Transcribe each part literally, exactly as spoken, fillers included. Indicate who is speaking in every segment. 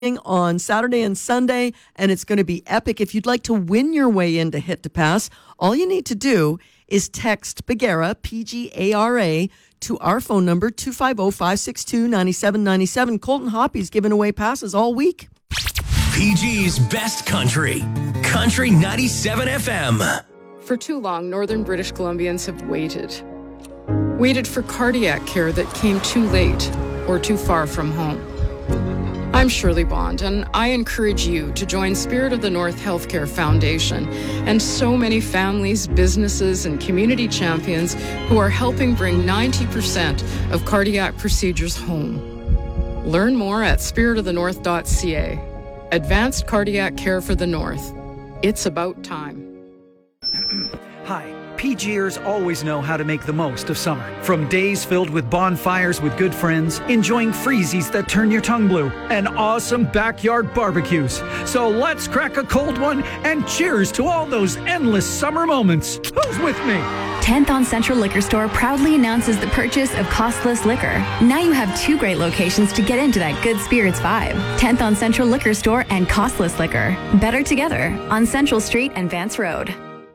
Speaker 1: on Saturday and Sunday, and it's going to be epic. If you'd like to win your way into Hit to Pass, all you need to do is text Bagheera, P G A R A, to our phone number, two five zero, five six two, nine seven nine seven. Colton Hoppy's giving away passes all week.
Speaker 2: P G's Best Country, Country ninety-seven F M.
Speaker 3: For too long, Northern British Columbians have waited. Waited for cardiac care that came too late or too far from home. I'm Shirley Bond, and I encourage you to join Spirit of the North Healthcare Foundation and so many families, businesses, and community champions who are helping bring ninety percent of cardiac procedures home. Learn more at spirit of the north dot c a. Advanced Cardiac Care for the North. It's about time.
Speaker 4: Hi. PGers always know how to make the most of summer. From days filled with bonfires with good friends, enjoying freezies that turn your tongue blue, and awesome backyard barbecues. So let's crack a cold one and cheers to all those endless summer moments. Who's with me?
Speaker 5: tenth on Central Liquor Store proudly announces the purchase of costless liquor. Now you have two great locations to get into that good spirits vibe. tenth on Central Liquor Store and Costless Liquor. Better together on Central Street and Vance Road.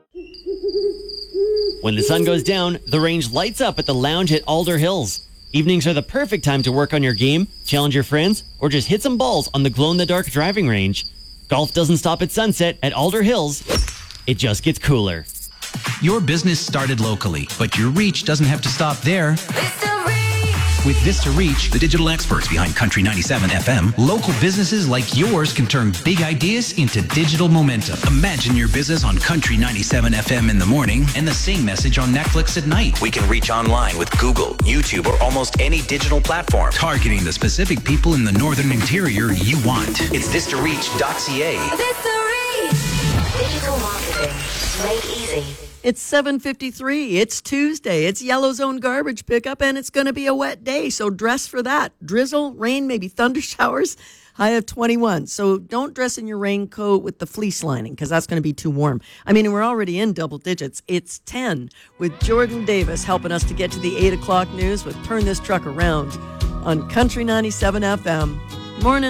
Speaker 6: When the sun goes down, the range lights up at the lounge at Alder Hills. Evenings are the perfect time to work on your game, challenge your friends, or just hit some balls on the glow-in-the-dark driving range. Golf doesn't stop at sunset at Alder Hills. It just gets cooler.
Speaker 7: Your business started locally, but your reach doesn't have to stop there. With Vista Reach, the digital experts behind Country ninety-seven F M, local businesses like yours can turn big ideas into digital momentum. Imagine your business on Country ninety-seven F M in the morning and the same message on Netflix at night.
Speaker 2: We can reach online with Google, YouTube, or almost any digital platform,
Speaker 7: targeting the specific people in the northern interior you want.
Speaker 2: It's vista reach dot c a.
Speaker 8: Vista Reach. Digital marketing made easy.
Speaker 1: It's seven fifty-three. It's Tuesday. It's Yellow Zone garbage pickup, and it's going to be a wet day, so dress for that. Drizzle, rain, maybe thunder showers, high of twenty-one. So don't dress in your raincoat with the fleece lining because that's going to be too warm. I mean, we're already in double digits. It's ten with Jordan Davis helping us to get to the eight o'clock news with Turn This Truck Around on Country ninety-seven F M. Morning.